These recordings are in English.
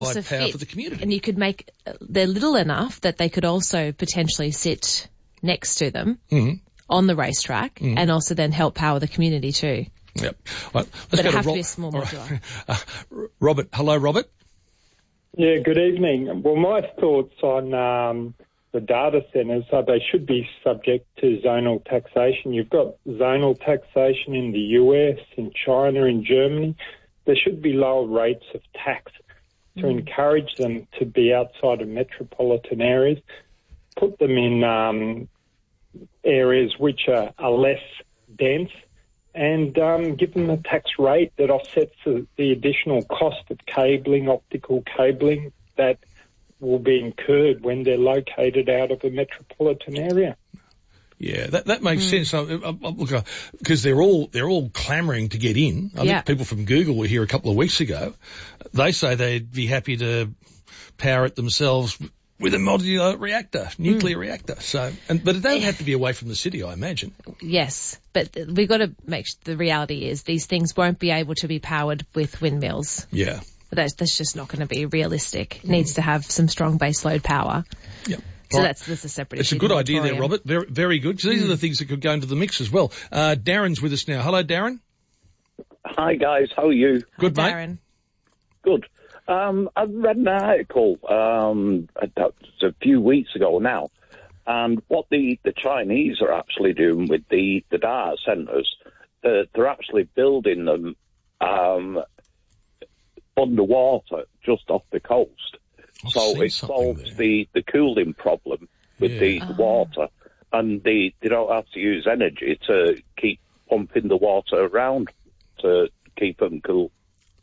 power for the community. And you could make, they're little enough that they could also potentially sit next to them on the racetrack and also then help power the community too. Yep. Right, but it have to be a small modular. Robert. Hello, Robert. Yeah, good evening. Well, my thoughts on the data centres are they should be subject to zonal taxation. You've got zonal taxation in the US, in China, in Germany. There should be lower rates of tax to encourage them to be outside of metropolitan areas, put them in areas which are less dense, and give them a tax rate that offsets the additional cost of cabling, optical cabling, that will be incurred when they're located out of a metropolitan area. Yeah, that makes sense. Look, because they're all clamouring to get in. I think people from Google were here a couple of weeks ago. They say they'd be happy to power it themselves with a modular reactor, nuclear reactor. So, but it doesn't have to be away from the city, I imagine. Yes, but we've got to make the reality is these things won't be able to be powered with windmills. Yeah. That's just not going to be realistic. It needs to have some strong baseload power. Yep. So that's a separate issue. It's a good idea there, Robert. Very, very good. Because these are the things that could go into the mix as well. Darren's with us now. Hello, Darren. Hi, guys. How are you? Good, Hi, mate. Darren. Good. I read an article a few weeks ago now, and what the Chinese are actually doing with the data centres, they're actually building them underwater just off the coast. So it solves the cooling problem with the water, and they don't have to use energy to keep pumping the water around to keep them cool.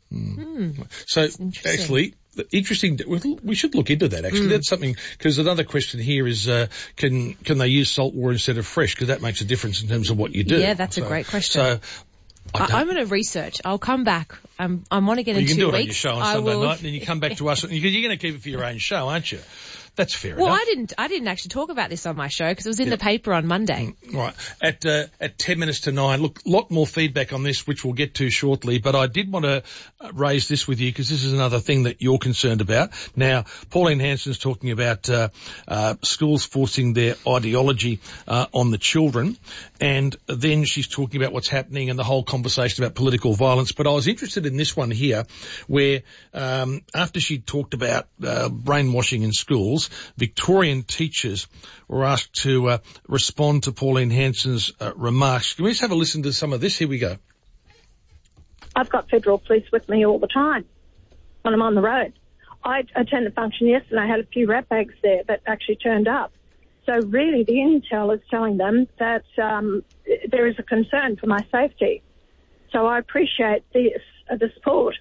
So actually, interesting. We should look into that. Actually, that's something. Because another question here is, can they use salt water instead of fresh? Because that makes a difference in terms of what you do. Yeah, that's a great question. So I'm going to research. I'll come back. I want to get in 2 weeks. You can do it on your show on Sunday night, and then you come back to us. You're going to keep it for your own show, aren't you? That's fair enough. Well, I didn't actually talk about this on my show because it was in the paper on Monday. Right. At 10 minutes to 9, look, a lot more feedback on this, which we'll get to shortly, but I did want to raise this with you because this is another thing that you're concerned about. Now, Pauline Hanson's talking about schools forcing their ideology on the children, and then she's talking about what's happening and the whole conversation about political violence. But I was interested in this one here where after she talked about brainwashing in schools, Victorian teachers were asked to respond to Pauline Hanson's remarks. Can we just have a listen to some of this? Here we go. I've got federal police with me all the time when I'm on the road. I attended the function yesterday. I had a few rat bags there that actually turned up. So really the intel is telling them that there is a concern for my safety. So I appreciate the support.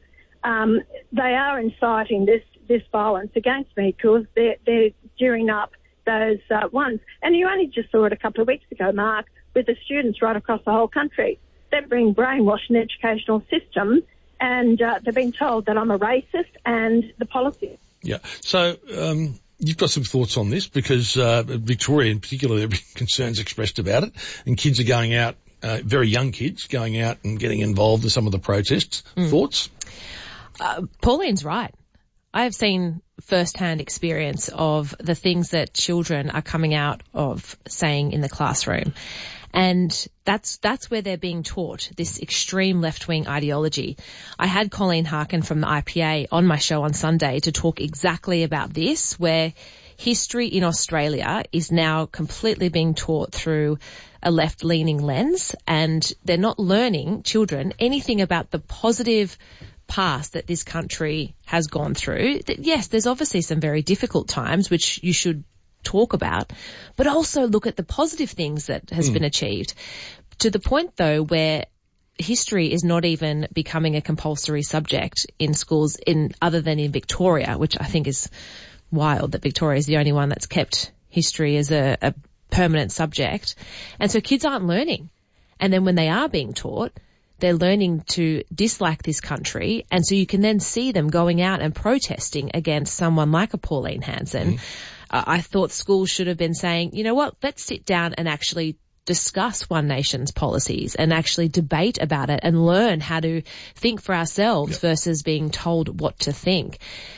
They are inciting this violence against me because they're gearing up those ones. And you only just saw it a couple of weeks ago, Mark, with the students right across the whole country. They're being brainwashed in the educational system, and they're being told that I'm a racist and the policy. Yeah. So you've got some thoughts on this because Victoria in particular, there have been concerns expressed about it, and kids are going out, very young kids, going out and getting involved in some of the protests. Thoughts? Pauline's right. I have seen first-hand experience of the things that children are coming out of saying in the classroom. And that's where they're being taught this extreme left-wing ideology. I had Colleen Harkin from the IPA on my show on Sunday to talk exactly about this, where history in Australia is now completely being taught through a left-leaning lens, and they're not learning, children, anything about the positive past that this country has gone through. Yes, there's obviously some very difficult times, which you should talk about, but also look at the positive things that has been achieved. To the point, though, where history is not even becoming a compulsory subject in schools other than in Victoria, which I think is wild that Victoria is the only one that's kept history as a permanent subject. And so kids aren't learning. And then when they are being taught, they're learning to dislike this country, and so you can then see them going out and protesting against someone like a Pauline Hanson. I thought schools should have been saying, you know what, let's sit down and actually discuss One Nation's policies and actually debate about it and learn how to think for ourselves versus being told what to think.